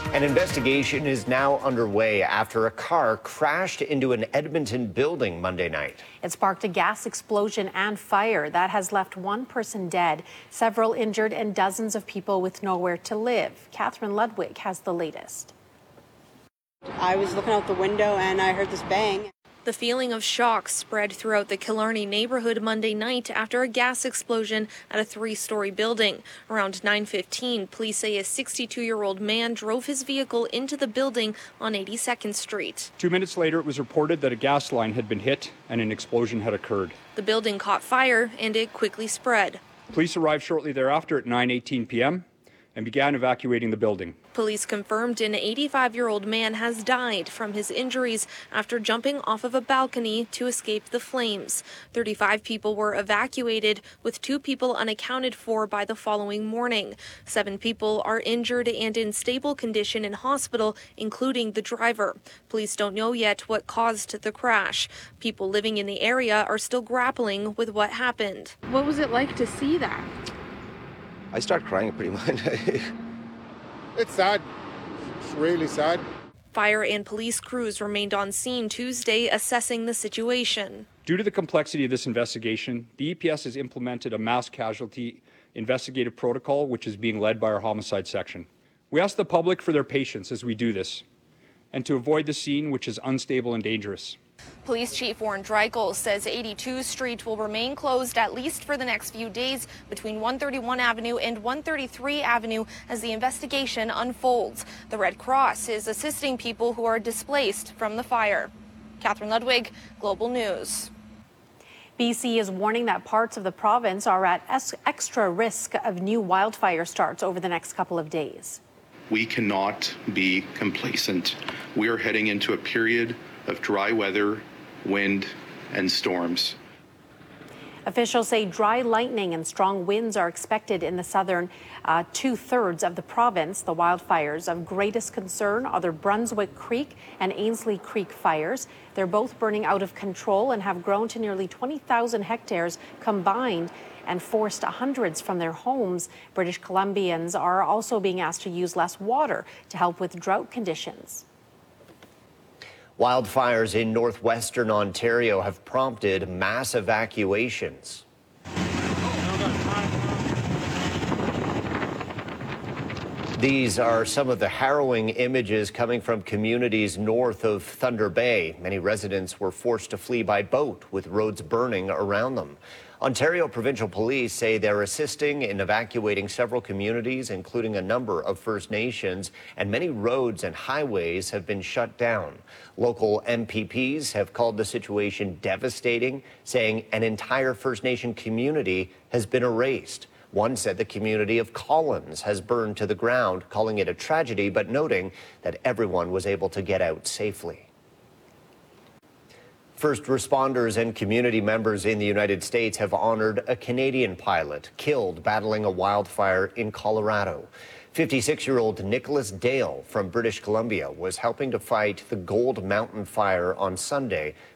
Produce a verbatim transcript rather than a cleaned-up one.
An investigation is now underway after a car crashed into an Edmonton building Monday night. It sparked a gas explosion and fire that has left one person dead, several injured, and dozens of people with nowhere to live. Catherine Ludwig has the latest. I was looking out the window and I heard this bang. The feeling of shock spread throughout the Killarney neighborhood Monday night after a gas explosion at a three-story building. Around nine fifteen, police say a sixty-two-year-old man drove his vehicle into the building on eighty-second Street. Two minutes later, it was reported that a gas line had been hit and an explosion had occurred. The building caught fire and it quickly spread. Police arrived shortly thereafter at nine eighteen p m and began evacuating the building. Police confirmed an eighty-five-year-old man has died from his injuries after jumping off of a balcony to escape the flames. thirty-five people were evacuated, with two people unaccounted for by the following morning. Seven people are injured and in stable condition in hospital, including the driver. Police don't know yet what caused the crash. People living in the area are still grappling with what happened. What was it like to see that? I start crying pretty much. It's sad. It's really sad. Fire and police crews remained on scene Tuesday assessing the situation. Due to the complexity of this investigation, the E P S has implemented a mass casualty investigative protocol, which is being led by our homicide section. We ask the public for their patience as we do this, and to avoid the scene, which is unstable and dangerous. Police Chief Warren Dreichel says eighty-two Street will remain closed at least for the next few days between one thirty-one Avenue and one thirty-three Avenue as the investigation unfolds. The Red Cross is assisting people who are displaced from the fire. Catherine Ludwig, Global News. B C is warning that parts of the province are at extra risk of new wildfire starts over the next couple of days. We cannot be complacent. We are heading into a period of dry weather, wind, and storms. Officials say dry lightning and strong winds are expected in the southern uh, two-thirds of the province. The wildfires of greatest concern are the Brunswick Creek and Ainsley Creek fires. They're both burning out of control and have grown to nearly twenty thousand hectares combined and forced hundreds from their homes. British Columbians are also being asked to use less water to help with drought conditions. Wildfires in northwestern Ontario have prompted mass evacuations. These are some of the harrowing images coming from communities north of Thunder Bay. Many residents were forced to flee by boat, with roads burning around them. Ontario Provincial Police say they're assisting in evacuating several communities, including a number of First Nations, and many roads and highways have been shut down. Local M P Ps have called the situation devastating, saying an entire First Nation community has been erased. One said the community of Collins has burned to the ground, calling it a tragedy, but noting that everyone was able to get out safely. First responders and community members in the United States have honored a Canadian pilot killed battling a wildfire in Colorado. fifty-six-year-old Nicholas Dale from British Columbia was helping to fight the Gold Mountain fire on Sunday